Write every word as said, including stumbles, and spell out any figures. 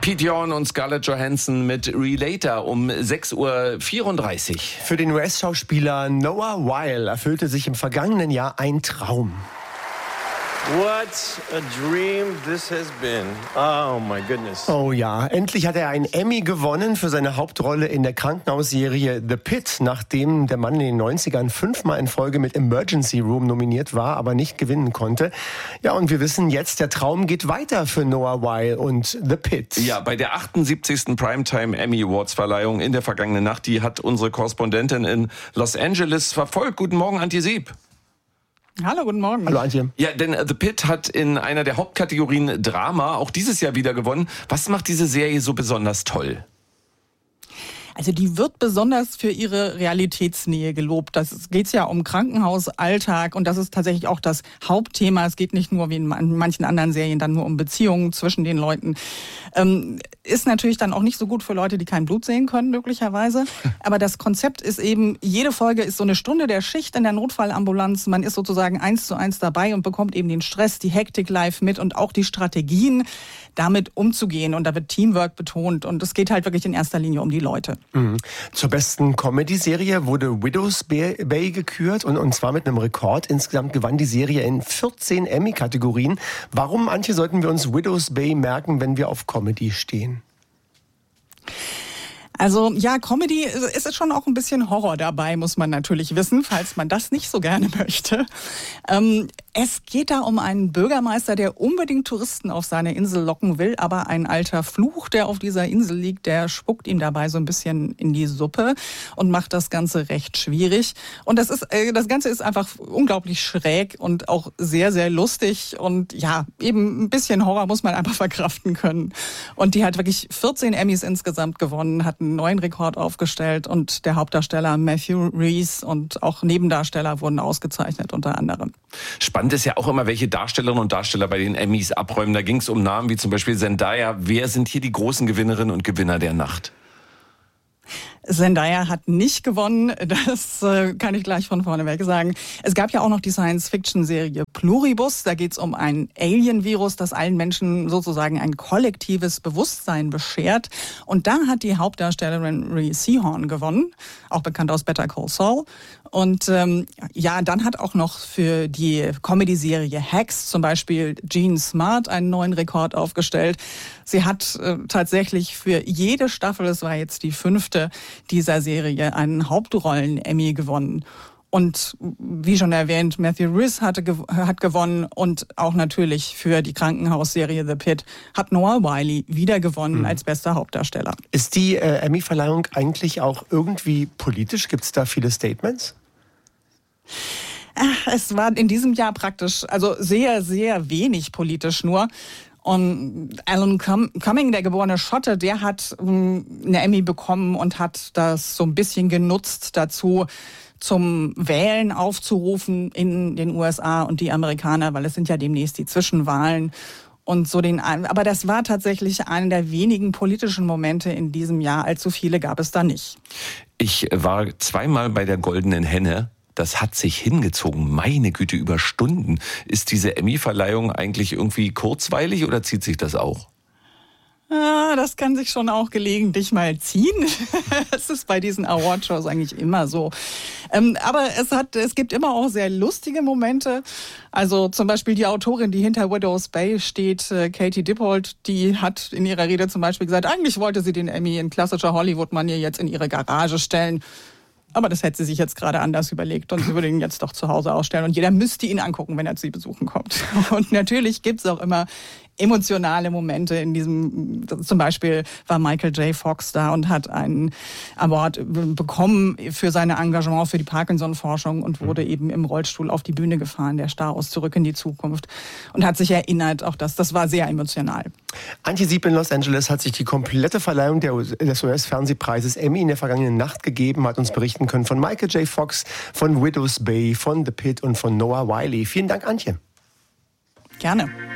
Pete Yorn und Scarlett Johansson mit Relator um sechs Uhr vierunddreißig. Für den U S-Schauspieler Noah Wyle erfüllte sich im vergangenen Jahr ein Traum. What a dream this has been. Oh my goodness. Oh ja, endlich hat er einen Emmy gewonnen für seine Hauptrolle in der Krankenhausserie The Pit, nachdem der Mann in den neunzigern fünfmal in Folge mit Emergency Room nominiert war, aber nicht gewinnen konnte. Ja, und wir wissen jetzt, der Traum geht weiter für Noah Wyle und The Pit. Ja, bei der achtundsiebzigsten Primetime Emmy Awards Verleihung in der vergangenen Nacht, die hat unsere Korrespondentin in Los Angeles verfolgt. Guten Morgen, Antje Sieb. Hallo, guten Morgen. Hallo, Antje. Ja, denn The Pit hat in einer der Hauptkategorien Drama auch dieses Jahr wieder gewonnen. Was macht diese Serie so besonders toll? Also die wird besonders für ihre Realitätsnähe gelobt. Das geht ja um Krankenhausalltag und das ist tatsächlich auch das Hauptthema. Es geht nicht nur wie in manchen anderen Serien dann nur um Beziehungen zwischen den Leuten. Ähm, ist natürlich dann auch nicht so gut für Leute, die kein Blut sehen können, möglicherweise. Aber das Konzept ist eben, jede Folge ist so eine Stunde der Schicht in der Notfallambulanz. Man ist sozusagen eins zu eins dabei und bekommt eben den Stress, die Hektik live mit und auch die Strategien, damit umzugehen. Und da wird Teamwork betont und es geht halt wirklich in erster Linie um die Leute. Mhm. Zur besten Comedy-Serie wurde Widow's Bay gekürt und, und zwar mit einem Rekord. Insgesamt gewann die Serie in vierzehn Emmy-Kategorien. Warum, Antje, sollten wir uns Widow's Bay merken, wenn wir auf Comedy stehen? Also ja, Comedy ist schon auch ein bisschen Horror dabei, muss man natürlich wissen, falls man das nicht so gerne möchte. Ähm, es geht da um einen Bürgermeister, der unbedingt Touristen auf seine Insel locken will, aber ein alter Fluch, der auf dieser Insel liegt, der spuckt ihm dabei so ein bisschen in die Suppe und macht das Ganze recht schwierig. Und das ist, äh, das Ganze ist einfach unglaublich schräg und auch sehr, sehr lustig und ja, eben ein bisschen Horror muss man einfach verkraften können. Und die hat wirklich vierzehn Emmys insgesamt gewonnen, hat einen neuen Rekord aufgestellt und der Hauptdarsteller Matthew Rhys und auch Nebendarsteller wurden ausgezeichnet unter anderem. Spannend ist ja auch immer, welche Darstellerinnen und Darsteller bei den Emmys abräumen. Da ging es um Namen wie zum Beispiel Zendaya. Wer sind hier die großen Gewinnerinnen und Gewinner der Nacht? Zendaya hat nicht gewonnen, das äh, kann ich gleich von vorne weg sagen. Es gab ja auch noch die Science-Fiction-Serie Pluribus. Da geht es um ein Alien-Virus, das allen Menschen sozusagen ein kollektives Bewusstsein beschert. Und da hat die Hauptdarstellerin Rhea Seehorn gewonnen, auch bekannt aus Better Call Saul. Und ähm, ja, dann hat auch noch für die Comedy-Serie Hacks zum Beispiel Jean Smart einen neuen Rekord aufgestellt. Sie hat äh, tatsächlich für jede Staffel, es war jetzt die fünfte dieser Serie, einen Hauptrollen-Emmy gewonnen. Und wie schon erwähnt, Matthew Rhys hatte, hat gewonnen und auch natürlich für die Krankenhausserie The Pit hat Noah Wyle wieder gewonnen mhm. als bester Hauptdarsteller. Ist die äh, Emmy-Verleihung eigentlich auch irgendwie politisch? Gibt es da viele Statements? Es war in diesem Jahr praktisch, also sehr, sehr wenig politisch nur. Und Alan Cumming, der geborene Schotte, der hat eine Emmy bekommen und hat das so ein bisschen genutzt dazu, zum Wählen aufzurufen in den U S A und die Amerikaner, weil es sind ja demnächst die Zwischenwahlen. Und so den, aber das war tatsächlich einer der wenigen politischen Momente in diesem Jahr. Allzu viele gab es da nicht. Ich war zweimal bei der Goldenen Henne. Das hat sich hingezogen. Meine Güte, über Stunden. Ist diese Emmy-Verleihung eigentlich irgendwie kurzweilig oder zieht sich das auch? Ja, das kann sich schon auch gelegentlich mal ziehen. Das ist bei diesen Awardshows eigentlich immer so. Ähm, aber es hat, es gibt immer auch sehr lustige Momente. Also zum Beispiel die Autorin, die hinter Widow's Bay steht, äh, Katie Dippold, die hat in ihrer Rede zum Beispiel gesagt, eigentlich wollte sie den Emmy in klassischer Hollywood-Manier jetzt in ihre Garage stellen. Aber das hätte sie sich jetzt gerade anders überlegt und sie würde ihn jetzt doch zu Hause ausstellen. Und jeder müsste ihn angucken, wenn er zu sie besuchen kommt. Und natürlich gibt es auch immer emotionale Momente in diesem, zum Beispiel war Michael J. Fox da und hat einen Award bekommen für sein Engagement für die Parkinson-Forschung und wurde eben im Rollstuhl auf die Bühne gefahren, der Star aus Zurück in die Zukunft, und hat sich erinnert, auch das, das war sehr emotional. Antje Sieb in Los Angeles hat sich die komplette Verleihung des U S-Fernsehpreises Emmy in der vergangenen Nacht gegeben, hat uns berichten können von Michael J. Fox, von Widow's Bay, von The Pit und von Noah Wyle. Vielen Dank, Antje. Gerne.